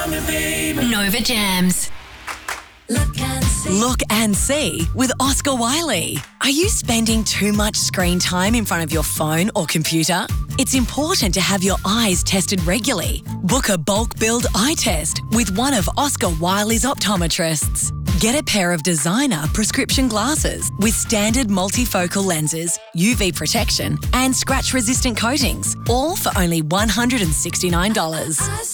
Nova Jams. Look and see with Oscar Wiley. Are you spending too much screen time in front of your phone or computer? It's important to have your eyes tested regularly. Book a bulk billed eye test with one of Oscar Wiley's optometrists. Get a pair of designer prescription glasses with standard multifocal lenses, UV protection and scratch-resistant coatings, all for only $169.